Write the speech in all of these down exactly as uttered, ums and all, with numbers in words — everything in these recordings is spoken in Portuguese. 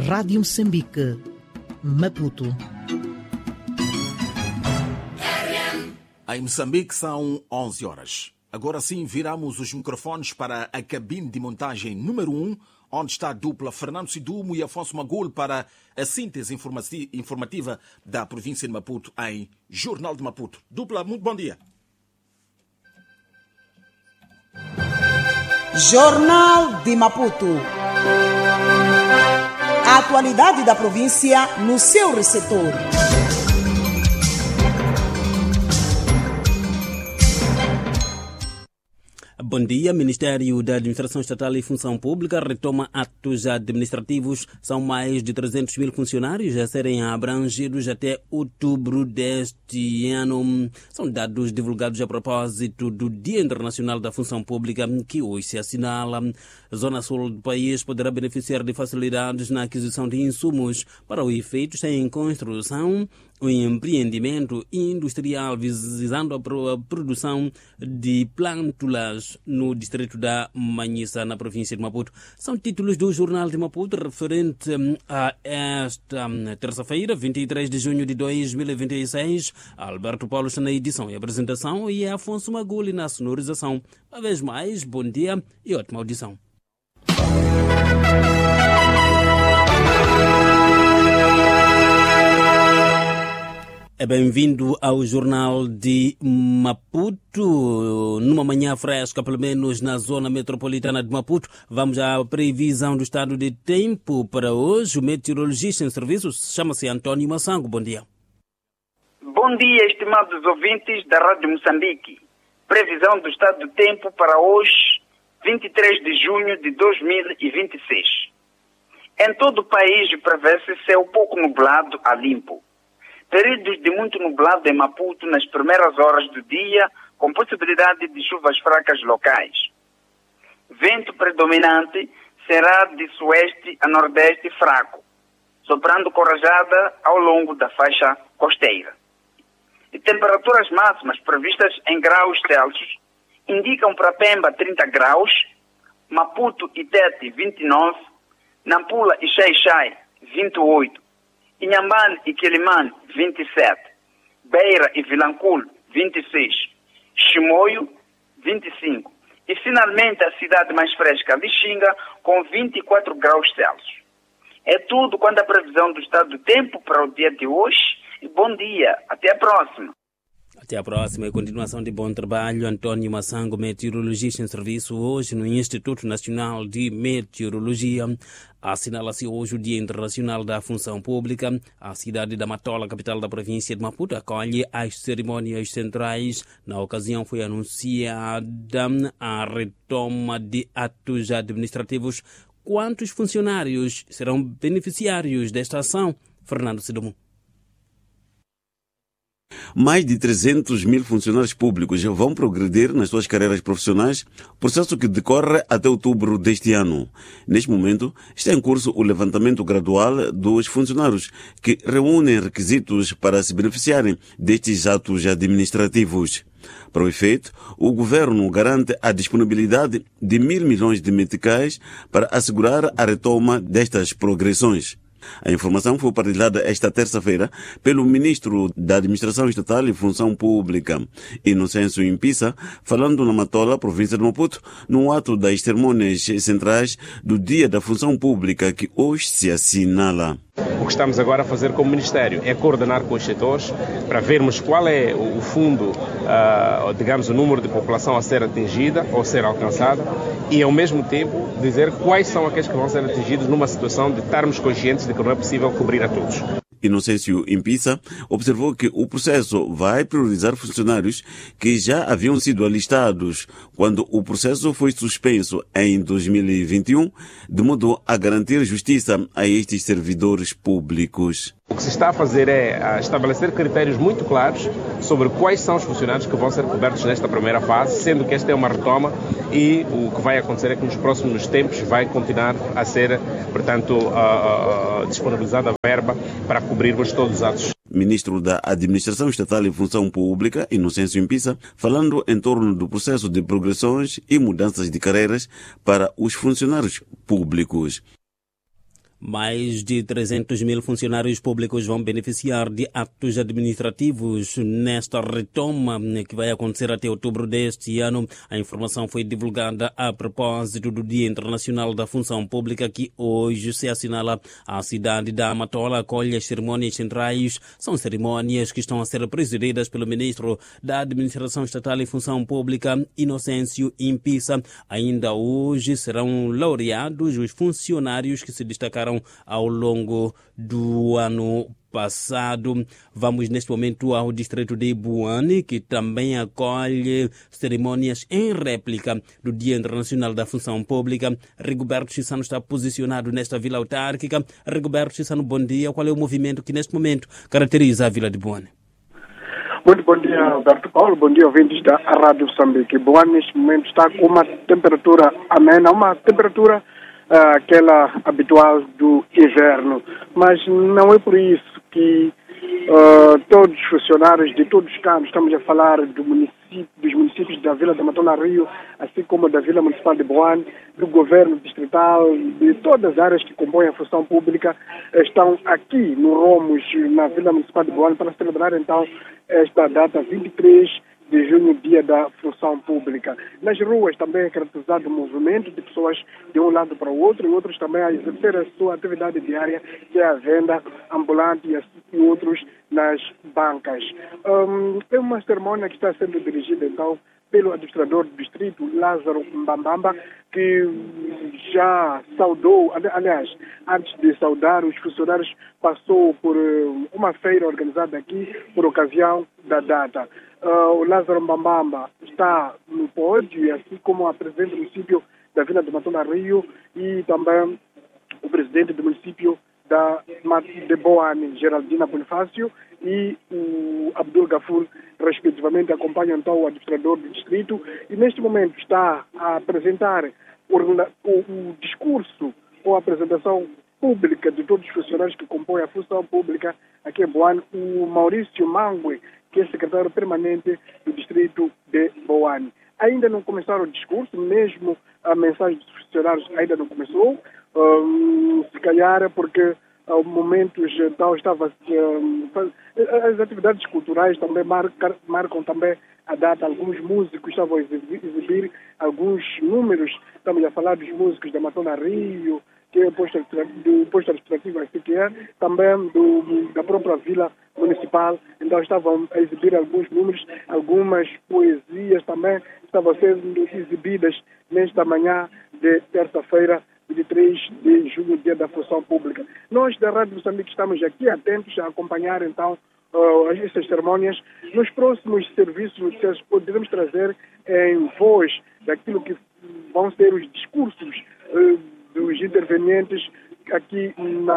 Rádio Moçambique, Maputo. Em Moçambique são onze horas. Agora sim viramos os microfones para a cabine de montagem número um, onde está a dupla Fernando Sidumo e Afonso Magul para a síntese informativa da província de Maputo em Jornal de Maputo. Dupla, muito bom dia. Jornal de Maputo. A atualidade da província no seu receptor. Bom dia. Ministério da Administração Estatal e Função Pública retoma atos administrativos. São mais de trezentos mil funcionários a serem abrangidos até outubro deste ano. São dados divulgados a propósito do Dia Internacional da Função Pública, que hoje se assinala. A Zona Sul do país poderá beneficiar de facilidades na aquisição de insumos para o efeito em construção, o empreendimento industrial visando a produção de plântulas no distrito da Manhissa, na província de Maputo. São títulos do Jornal de Maputo referente a esta terça-feira, vinte e três de junho de dois mil e vinte e seis. Alberto Paulo está na edição e apresentação e Afonso Maguli na sonorização. Uma vez mais, bom dia e ótima audição. É bem-vindo ao Jornal de Maputo. Numa manhã fresca, pelo menos na zona metropolitana de Maputo. Vamos à previsão do estado de tempo para hoje. O meteorologista em serviço chama-se Antônio Massango. Bom dia. Bom dia, estimados ouvintes da Rádio Moçambique. Previsão do estado do tempo para hoje, vinte e três de junho de dois mil e vinte e seis. Em todo o país prevê-se céu pouco nublado a limpo. Períodos de muito nublado em Maputo nas primeiras horas do dia, com possibilidade de chuvas fracas locais. Vento predominante será de sueste a nordeste fraco, soprando com rajada ao longo da faixa costeira. E temperaturas máximas previstas em graus Celsius indicam para Pemba trinta graus, Maputo e Tete vinte e nove, Nampula e Xai-Xai vinte e oito, Inhambane e Quelimane, vinte e sete. Beira e Vilanculo, vinte e seis. Chimoio, vinte e cinco. E, finalmente, a cidade mais fresca, Lixinga, com vinte e quatro graus Celsius. É tudo quanto à previsão do estado do tempo para o dia de hoje. E bom dia. Até a próxima. Até a próxima e continuação de bom trabalho. Antônio Massango, meteorologista em serviço hoje no Instituto Nacional de Meteorologia. Assinala-se hoje o Dia Internacional da Função Pública. A cidade da Matola, capital da província de Maputo, acolhe as cerimônias centrais. Na ocasião foi anunciada a retoma de atos administrativos. Quantos funcionários serão beneficiários desta ação? Fernando Sidumo. Mais de trezentos mil funcionários públicos vão progredir nas suas carreiras profissionais, processo que decorre até outubro deste ano. Neste momento, está em curso o levantamento gradual dos funcionários que reúnem requisitos para se beneficiarem destes atos administrativos. Para o efeito, o governo garante a disponibilidade de mil milhões de meticais para assegurar a retoma destas progressões. A informação foi partilhada esta terça-feira pelo ministro da Administração Estatal e Função Pública, Inocêncio Impissa, falando na Matola, província de Maputo, no ato das cerimônias centrais do Dia da Função Pública, que hoje se assinala. O que estamos agora a fazer como Ministério é coordenar com os setores para vermos qual é o fundo, uh, digamos, o número de população a ser atingida ou ser alcançada e, ao mesmo tempo, dizer quais são aqueles que vão ser atingidos numa situação de estarmos conscientes de que não é possível cobrir a todos. Inocêncio Impissa observou que o processo vai priorizar funcionários que já haviam sido alistados quando o processo foi suspenso em dois mil e vinte e um, de modo a garantir justiça a estes servidores públicos. O que se está a fazer é estabelecer critérios muito claros sobre quais são os funcionários que vão ser cobertos nesta primeira fase, sendo que esta é uma retoma e o que vai acontecer é que nos próximos tempos vai continuar a ser, portanto, uh, uh, disponibilizada a verba para cobrirmos todos os atos. Ministro da Administração Estatal e Função Pública, Inocêncio Impissa, falando em torno do processo de progressões e mudanças de carreiras para os funcionários públicos. Mais de trezentos mil funcionários públicos vão beneficiar de atos administrativos nesta retoma que vai acontecer até outubro deste ano. A informação foi divulgada a propósito do Dia Internacional da Função Pública, que hoje se assinala. A cidade da Amatola acolhe as cerimônias centrais. São cerimônias que estão a ser presididas pelo ministro da Administração Estatal e Função Pública, Inocêncio Impisa. Ainda hoje serão laureados os funcionários que se destacaram ao longo do ano passado. Vamos neste momento ao distrito de Buane, que também acolhe cerimônias em réplica do Dia Internacional da Função Pública. Rigoberto Chissano está posicionado nesta vila autárquica. Rigoberto Chissano, bom dia. Qual é o movimento que neste momento caracteriza a vila de Buane? Muito bom dia, Alberto Paulo. Bom dia, ouvintes da Rádio Moçambique. Buane neste momento está com uma temperatura amena, uma temperatura Uh, aquela habitual do inverno, mas não é por isso que uh, todos os funcionários de todos os campos, estamos a falar do município, dos municípios da Vila da Matola Rio, assim como da Vila Municipal de Buane, do governo distrital, de todas as áreas que compõem a função pública, estão aqui no Romos, na Vila Municipal de Buane, para celebrar então esta data vinte e três de junho, dia da função pública. Nas ruas também é caracterizado o movimento de pessoas de um lado para o outro, e outros também a exercer a sua atividade diária, que é a venda ambulante e, e outros nas bancas. Um, é uma cerimônia que está sendo dirigida então pelo administrador do distrito, Lázaro Mbambamba, que já saudou, aliás, antes de saudar os funcionários, passou por uma feira organizada aqui por ocasião da data. Uh, o Lázaro Mbambamba está no pódio, assim como a presidente do município da Vila de Matola Rio e também o presidente do município da, de Buane, Geraldina Bonifácio, e o Abdul Gafur, respectivamente, acompanham então o administrador do distrito, e neste momento está a apresentar o, o, o discurso ou a apresentação pública de todos os funcionários que compõem a função pública aqui em Buane, o Maurício Mangue, que é secretário permanente do distrito de Buane. Ainda não começaram o discurso, mesmo a mensagem dos funcionários ainda não começou, um, se calhar porque ao momentos então estava um, as atividades culturais também marcam, marcam também a data. Alguns músicos estavam a exibir, exibir alguns números. Estamos a falar dos músicos da Matola Rio, que é o posto, do posto administrativo assim que é, também do, da própria Vila Municipal. Então estavam a exibir alguns números, algumas poesias também estavam sendo exibidas nesta manhã de terça-feira, vinte e três de julho, dia da função pública. Nós da Rádio Moçambique estamos aqui atentos a acompanhar então uh, essas cerimônias. Nos próximos serviços noticiários poderemos trazer em voz daquilo que vão ser os discursos uh, dos intervenientes aqui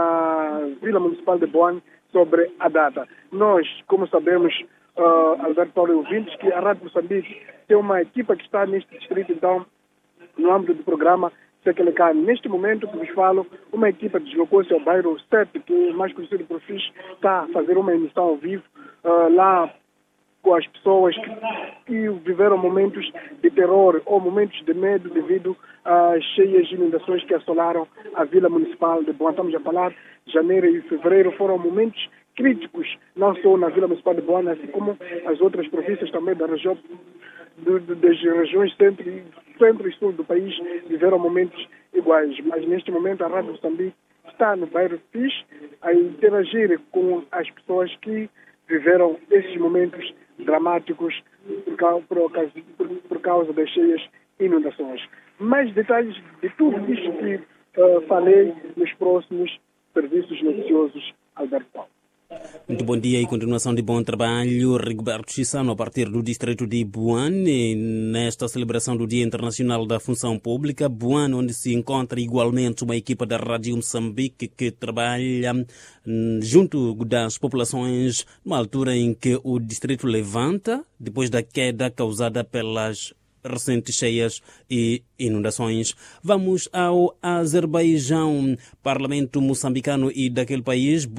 na Vila Municipal de Buane sobre a data. Nós, como sabemos, uh, Alberto Paulo e ouvintes, que a Rádio Moçambique tem uma equipa que está neste distrito, então, no âmbito do programa Sequelecane. Neste momento que vos falo, uma equipa deslocou-se ao bairro sete, que é mais conhecido por F I S, está a fazer uma emissão ao vivo uh, lá com as pessoas que, que viveram momentos de terror ou momentos de medo devido às cheias de inundações que assolaram a Vila Municipal de Buane. Estamos a falar, janeiro e fevereiro foram momentos críticos, não só na Vila Municipal de Buane, assim como as outras províncias também da região, do, do, das regiões centro, centro e sul do país viveram momentos iguais. Mas neste momento a Rádio Moçambique está no bairro F I S a interagir com as pessoas que viveram esses momentos dramáticos por causa, por, por, por causa das cheias e inundações. Mais detalhes de tudo isso que uh, falei nos próximos serviços noticiosos, Alberto Paulo. Muito bom dia e continuação de bom trabalho. Rigoberto Chissano, a partir do distrito de Buane, nesta celebração do Dia Internacional da Função Pública. Buane, onde se encontra igualmente uma equipa da Rádio Moçambique que trabalha hum, junto das populações numa altura em que o distrito levanta, depois da queda causada pelas recentes cheias e inundações. Vamos ao Azerbaijão, parlamento moçambicano e daquele país.